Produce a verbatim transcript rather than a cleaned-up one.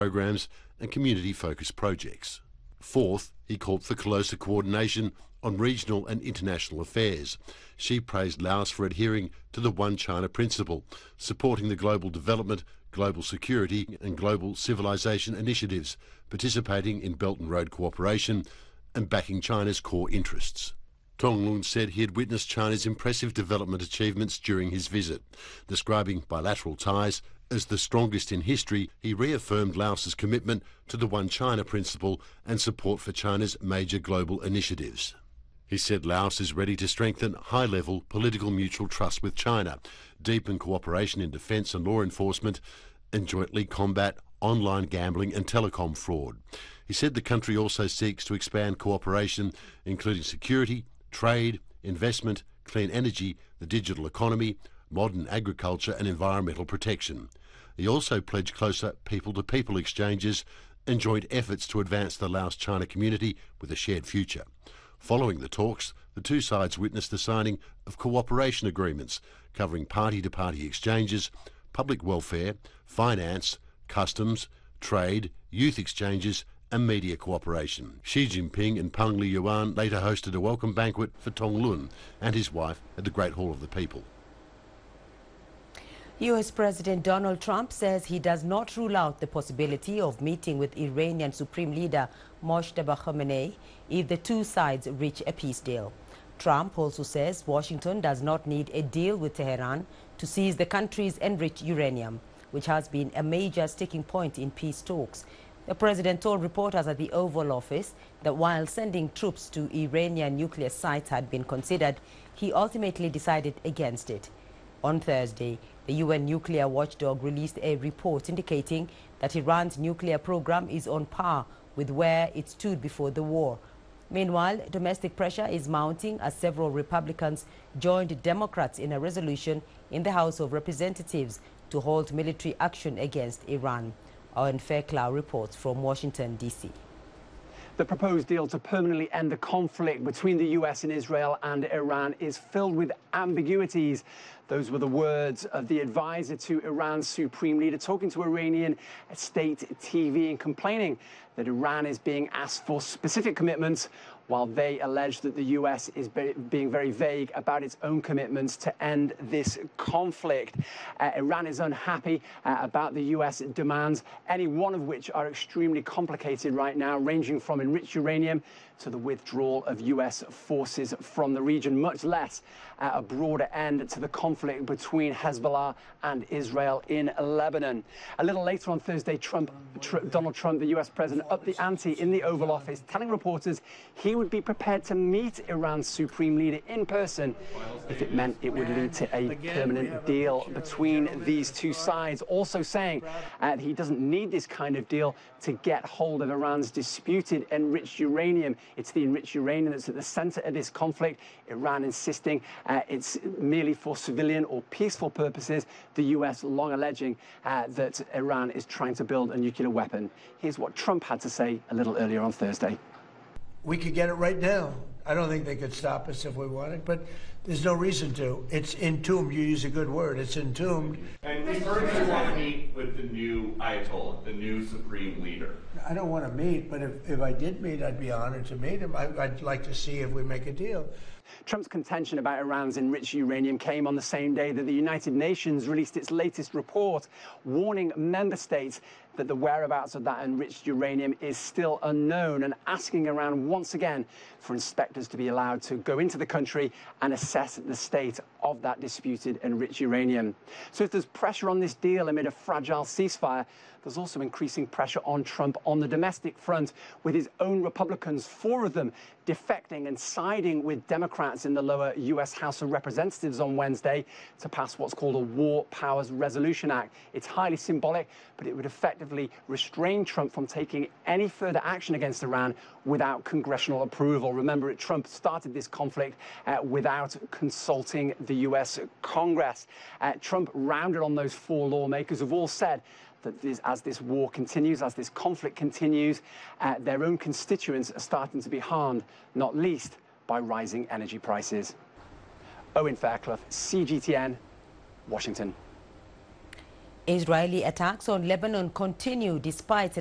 programs and community-focused projects. Fourth, he called for closer coordination on regional and international affairs. She praised Laos for adhering to the One China principle, supporting the global development, global security and global civilization initiatives, participating in Belt and Road cooperation and backing China's core interests. Tonglun said he had witnessed China's impressive development achievements during his visit. Describing bilateral ties as the strongest in history, he reaffirmed Laos's commitment to the One China principle and support for China's major global initiatives. He said Laos is ready to strengthen high-level political mutual trust with China, deepen cooperation in defence and law enforcement, and jointly combat online gambling and telecom fraud. He said the country also seeks to expand cooperation, including security, trade, investment, clean energy, the digital economy, modern agriculture and environmental protection. He also pledged closer people-to-people exchanges and joint efforts to advance the Laos-China community with a shared future. Following the talks, the two sides witnessed the signing of cooperation agreements covering party-to-party exchanges, public welfare, finance, customs, trade, youth exchanges and media cooperation. Xi Jinping and Peng Liyuan later hosted a welcome banquet for Tonglun and his wife at the Great Hall of the People. U S President Donald Trump says he does not rule out the possibility of meeting with Iranian Supreme Leader Moshtaba Khamenei if the two sides reach a peace deal. Trump also says Washington does not need a deal with Tehran to seize the country's enriched uranium, which has been a major sticking point in peace talks. The president told reporters at the Oval Office that while sending troops to Iranian nuclear sites had been considered, he ultimately decided against it. On Thursday, the U N nuclear watchdog released a report indicating that Iran's nuclear program is on par with where it stood before the war. Meanwhile, domestic pressure is mounting as several Republicans joined Democrats in a resolution in the House of Representatives to halt military action against Iran. Owen Fairclough reports from Washington, D C The proposed deal to permanently end the conflict between the U S and Israel and Iran is filled with ambiguities. Those were the words of the advisor to Iran's supreme leader talking to Iranian state T V and complaining that Iran is being asked for specific commitments while they allege that the U S is be being very vague about its own commitments to end this conflict. Uh, Iran is unhappy uh, about the U S demands, any one of which are extremely complicated right now, ranging from enriched uranium to the withdrawal of U S forces from the region, much less uh, a broader end to the conflict between Hezbollah and Israel in Lebanon. A little later on Thursday, Trump, tr Donald Trump, the U S president, upped the ante in the Oval Office, telling reporters he would be prepared to meet Iran's supreme leader in person if it meant it would lead to a permanent deal between these two sides, also saying uh, he doesn't need this kind of deal to get hold of Iran's disputed enriched uranium. It's the enriched uranium that's at the center of this conflict. Iran insisting uh, it's merely for civilian or peaceful purposes, the U S long alleging uh, that Iran is trying to build a nuclear weapon. Here's what Trump had to say a little earlier on Thursday. We could get it right now. I don't think they could stop us if we wanted, but there's no reason to. It's entombed. You use a good word. It's entombed. And we've heard you want to meet with the new Ayatollah, the new supreme leader. I don't want to meet, but if, if I did meet, I'd be honored to meet him. I, I'd like to see if we make a deal. Trump's contention about Iran's enriched uranium came on the same day that the United Nations released its latest report, warning member states that the whereabouts of that enriched uranium is still unknown, and asking Iran once again for inspectors to be allowed to go into the country and assess the state of that disputed enriched uranium. So if there's pressure on this deal amid a fragile ceasefire, there's also increasing pressure on Trump on the domestic front, with his own Republicans, four of them, defecting and siding with Democrats in the lower U S House of Representatives on Wednesday to pass what's called a War Powers Resolution Act. It's highly symbolic, but it would effectively restrain Trump from taking any further action against Iran without congressional approval. Remember, Trump started this conflict uh, without consulting the U S Congress. Uh, Trump rounded on those four lawmakers who've all said that this, as this war continues, as this conflict continues, uh, their own constituents are starting to be harmed, not least by rising energy prices. Owen Fairclough, C G T N, Washington. Israeli attacks on Lebanon continue despite